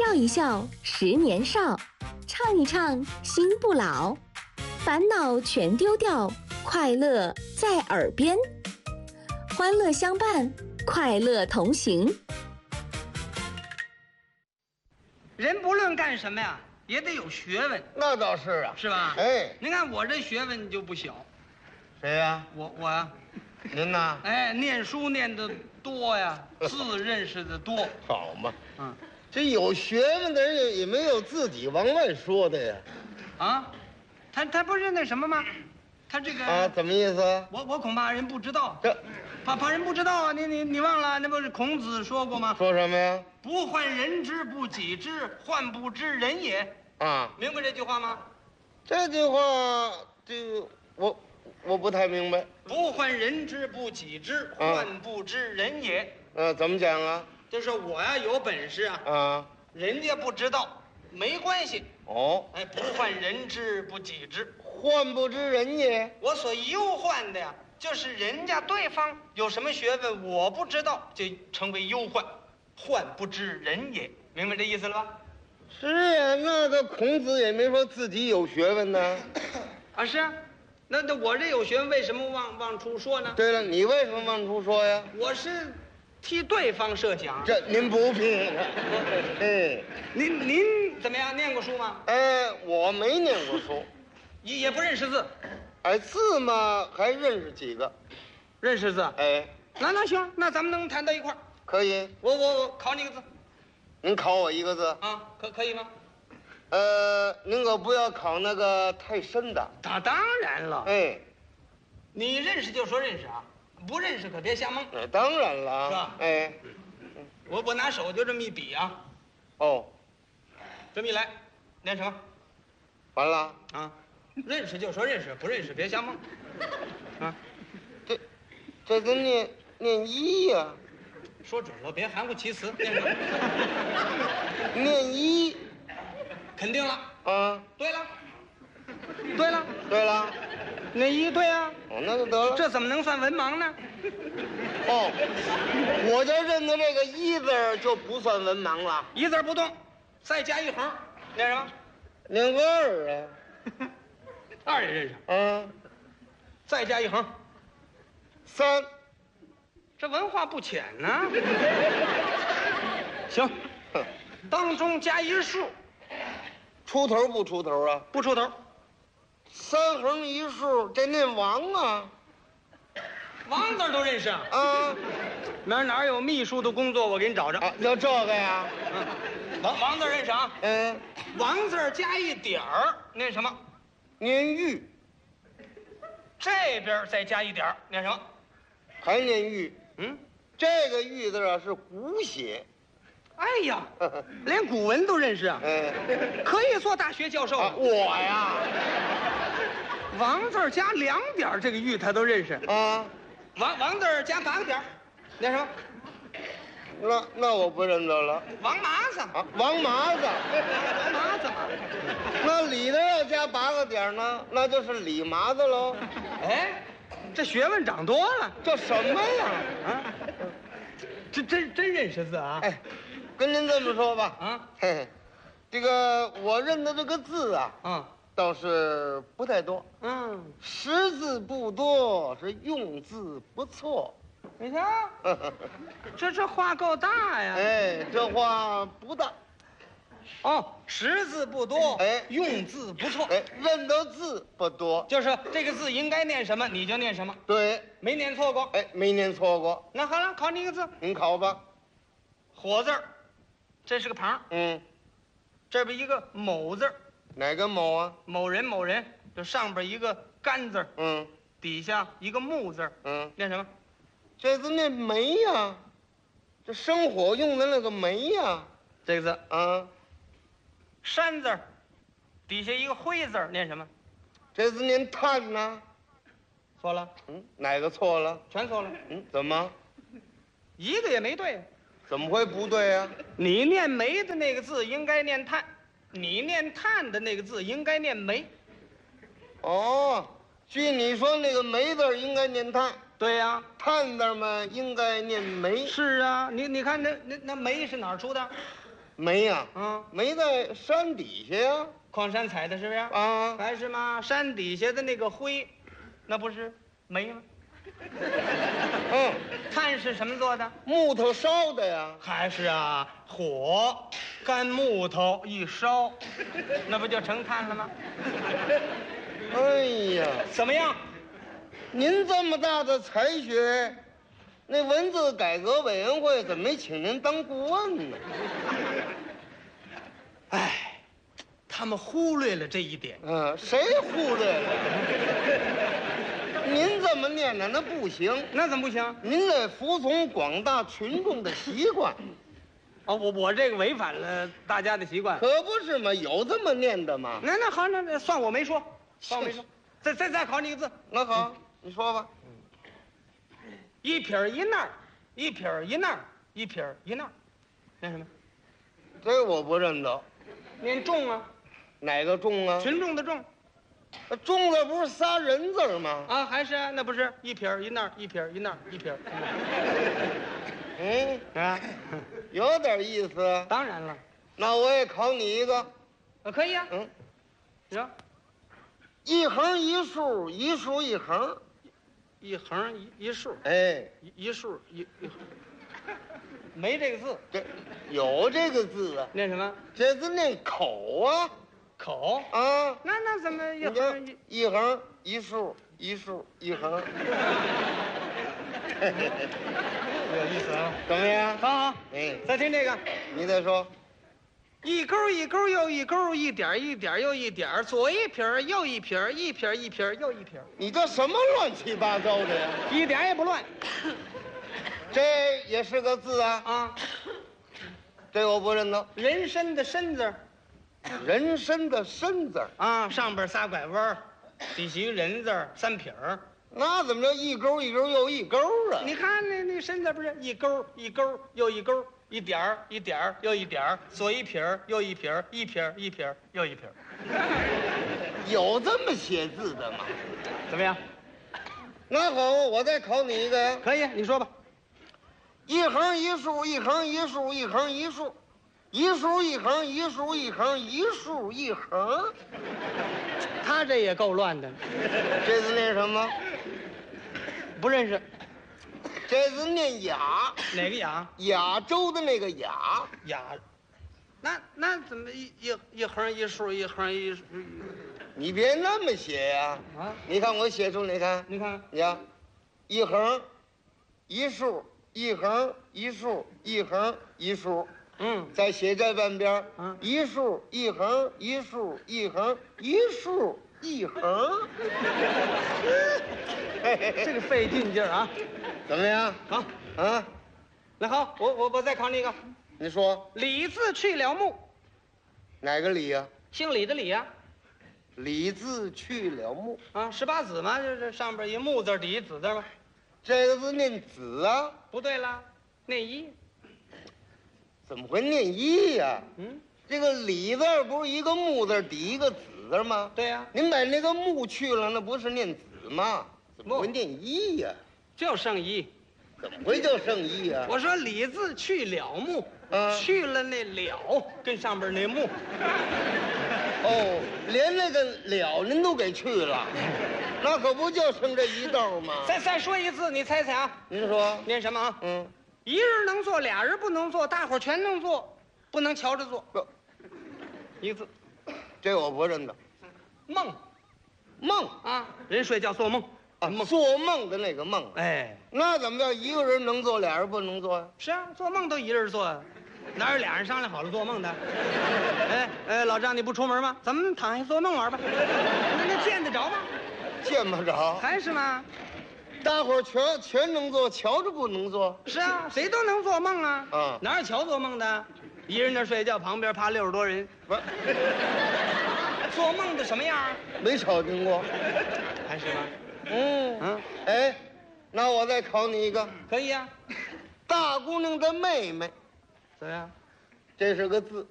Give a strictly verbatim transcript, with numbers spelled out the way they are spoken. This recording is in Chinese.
笑一笑，十年少；唱一唱，心不老。烦恼全丢掉，快乐在耳边。欢乐相伴，快乐同行。 人不论干什么呀，也得有学问。 那倒是啊， 是吧？ 哎， 您看我这学问就不小。 谁呀？ 我我呀， 您呐？ 哎，念书念的多呀，字认识的多。 好嘛， 嗯， 这有学问的人也也没有自己往外说的呀。 啊，他他不是那什么吗？他这个啊，怎么意思？ 我我恐怕人不知道， 这怕怕人不知道啊！你你你忘了？那不是孔子说过吗？ 说什么呀？ 不患人之不己知，患不知人也。 啊， 明白这句话吗？ 这句话，这个我我不太明白。 不患人之不己知，患不知人也。 呃，怎么讲啊？ 就是我呀，有本事啊， 啊， 人家不知道，没关系。 哦， 哎，不患人之不己知， 患不知人也。 我所忧患的呀，就是人家对方有什么学问我不知道，就成为忧患，患不知人也。明白这意思了吧？ 是呀，那个孔子也没说自己有学问呢。 啊，是啊，那那我这有学问，为什么往往出说呢？ 对了，你为什么往出说呀？ 我是替对方设想。 这您不必。哎， 您您怎么样？念过书吗？ 哎，我没念过书， 也也不认识字。 哎，字嘛还认识几个。 认识字。 哎， 那那行，那咱们能谈到一块儿。 可以。 我我我考你个字。 您考我一个字啊？可可以吗？ 呃，您可不要考那个太深的。 那当然了。 哎， 你认识就说认识啊，不认识可别瞎蒙。 那当然了。 是吧？ 哎， 我我拿手就这么一比啊。 哦， 这么一来，念什么？ 完了。 啊，认识就说认识，不认识别瞎蒙。啊， 这这得念念一呀、啊。 说准了，别含糊其辞。念什么？ 念一。 肯定了。 啊， 对了。对了。 对了。 念一对啊。 哦，那就得了。 这怎么能算文盲呢？ 哦，我就认得这个一字儿就不算文盲了。 一字不动，再加一横，念什么？ 念个二啊。 二也认识。 啊， 再加一横， 三。 这文化不浅呢。行，当中加一竖， 出头不出头啊？ 不出头。 三横一竖，这念王啊。 王字都认识啊？ 啊， 明儿哪儿有秘书的工作，我给你找着。 啊，要这个呀？ 嗯，王王字认识啊？ 嗯， 王字加一点儿，念什么？ 念玉。 这边再加一点儿，念什么？ 还念玉。 嗯， 这个玉字啊是古写。 哎呀，连古文都认识啊？ 嗯， 可以做大学教授啊，我呀。 王字加两点，这个玉他都认识啊。 王王字加八个点，念什么？ 那那我不认得了。 王麻子啊，王麻子。 王麻子嘛。 那里头要加八个点呢，那就是李麻子喽。 哎，这学问长多了。 这什么呀？ 啊，这真真认识字啊？ 哎，跟您这么说吧， 啊， 嘿嘿，这个我认的这个字啊， 啊， 倒是不太多。 嗯， 识字不多，是用字不错。 你瞧，这这话够大呀。 哎，这话不大。 哦，识字不多， 哎， 用字不错。 哎，认得字不多， 就是这个字应该念什么，你就念什么。 对， 没念错过。 哎，没念错过。 那好了，考你一个字， 您考吧。 火字儿，这是个旁。 嗯， 这边一个某字儿， 哪个某啊？ 某人某人，这上边一个干字儿， 嗯底下一个木字儿， 嗯， 念什么？ 这字念煤呀，这生火用的那个煤呀。 这个字啊， 山字儿，底下一个灰字儿，念什么？ 这字念炭呢。 错了。 嗯，哪个错了？ 全错了。 嗯，怎么？ 一个也没对。 怎么会不对啊？ 你念煤的那个字应该念炭，你念炭的那个字应该念煤。 哦，据你说，那个煤字应该念炭， 对呀、啊， 炭字嘛应该念煤。 是啊，你你看那那那煤是哪儿出的？ 煤呀、 啊， 煤在山底下呀。 矿山采的是不是？ 啊， 还是吗？山底下的那个灰，那不是煤吗？ 嗯， 炭是什么做的？ 木头烧的呀。 还是啊，火干木头一烧，那不就成炭了吗？ 哎呀， 怎么样？ 您这么大的才学，那文字改革委员会怎么没请您当顾问呢？ 哎，他们忽略了这一点。 嗯，谁忽略了？您这么念呢，那不行。 那怎么不行？ 您得服从广大群众的习惯， 哦，我我这个违反了大家的习惯。 可不是嘛？有这么念的吗？ 那那好，那那算我没说，算我没说。再再再考你一个字， 那好，你说吧。 一撇儿一捺儿，一撇儿一捺儿，一撇儿一捺儿，念什么？ 这我不认得， 念众啊， 哪个众啊？ 群众的众那众字不是仨人字吗？ 啊，还是啊？那不是一撇儿一捺儿，一撇儿一捺儿，一撇儿一捺嗯， 儿啊？ 有点意思。 当然了， 那我也考你一个， 啊，可以啊。 嗯， 你说一横一竖，一竖一横。 一横一一竖， 哎， 一一竖一一横，没这个字， 这有这个字啊， 念什么？ 这字念口啊口。 啊！ 那那怎么一你看横一？ 一横一竖一竖一横， 有意思啊！ 怎么样？ 好好， 哎， 再听这个。 你再说。 一勾一勾又一勾，一点一点又一点，左一撇儿右一撇儿，一撇儿一撇儿又一撇儿， 你这什么乱七八糟的呀？ 一点也不乱这也是个字啊， 啊！ 这我不认得。 人参的参字儿人参的参字儿， 啊，上边仨拐弯儿，底下一个人字儿，三撇儿。 那怎么着一勾一勾又一勾啊？ 你看那那参字不是一勾一勾又一勾，一点儿一点儿又一点儿，左一撇儿右一撇儿，一撇儿一撇儿又一撇儿， 有这么写字的吗？ 怎么样？ 那好，我再考你一个呀。 可以，你说吧。 一横一竖，一横一竖，一横一竖，一竖一横，一竖一横，一竖一横。 他这也够乱的， 这字念什么？ 不认识这字念雅， 哪个雅？ 亚洲的那个雅。 雅，那那怎么一一一横一竖一横一竖你别那么写呀、 啊？ 你看我写出，你看， 你看你看，一横，一竖，一横一竖，一横一竖。 嗯， 再写这半边儿嗯一竖一横一竖一横一竖一横。 这个费劲劲儿啊！ 怎么样？ 好， 啊， 那好，我我我再考你一个， 你说李字去了木， 哪个李呀、 姓李的李呀、 李字去了木， 啊，十八子嘛，这这上边一木字，底下子字嘛。 这个字念子啊， 不对啦，念一。 怎么会念一呀、 嗯， 这个李字儿不是一个木字底一个子字吗？ 对呀、 您把那个木去了，那不是念子吗？怎么会念一呀、 就剩一。 怎么会叫剩一呀、 我说李字去了木， 嗯去了那了跟上边那木。 哦，连那个了您都给去了，那可不就剩这一道吗？ 再再说一次，你猜猜啊？ 您说， 念什么啊？ 嗯， 一人能做，俩人不能做，大伙儿全能做，不能瞧着做。 不， 一个字， 这我不认得。 梦梦啊，人睡觉做梦啊， 梦。 做梦的那个梦， 哎， 那怎么叫一个人能做，俩人不能做呀？ 是啊，做梦都一人做啊，哪有俩人商量好了做梦的？哎哎，老张你不出门吗？咱们躺下做梦玩吧。那那见得着吗？ 见不着， 还是吗？ 大伙儿全全能做，瞧着不能做。 是啊，谁都能做梦啊。 啊哪有瞧做梦的？一人那睡觉，旁边趴六十多人， 不， 做梦的什么样啊？ 没瞧见过。 还是吗？ 嗯嗯， 哎，那我再考你一个， 可以啊。 大姑娘的妹妹， 怎么样？ 这是个字，